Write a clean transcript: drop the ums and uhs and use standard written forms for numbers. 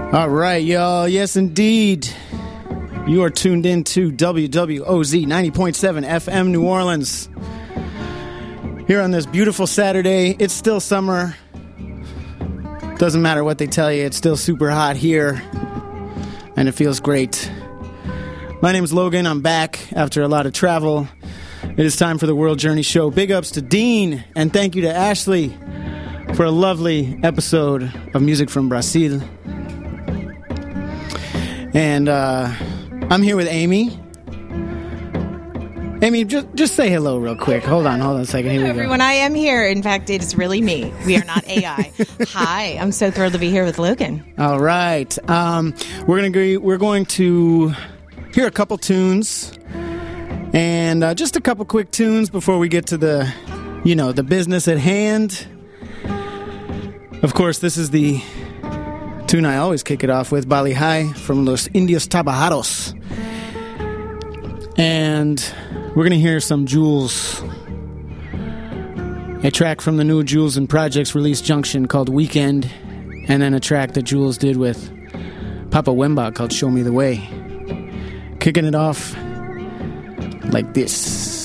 All right, y'all. Yes, indeed. You are tuned in to WWOZ 90.7 FM New Orleans. Here on this beautiful Saturday. It's still summer. Doesn't matter what they tell you. It's still super hot here. And it feels great. My name is Logan. I'm back after a lot of travel. It is time for the World Journey Show. Big ups to Dean. And thank you to Ashley for a lovely episode of Music from Brazil. And I'm here with Amy. Amy, just say hello real quick. Hold on a second. Here we go. Everyone, I am here. In fact, it is really me. We are not AI. Hi, I'm so thrilled to be here with Logan. All right. We're going to hear a couple tunes. And just a couple quick tunes before we get to the business at hand. Of course, this is the tune I always kick it off with, Bali High from Los Indios Tabajaros. And we're going to hear some Jules, a track from the new Jules and Projects release Junction called Weekend, and then a track that Jules did with Papa Wemba called Show Me the Way. Kicking it off like this.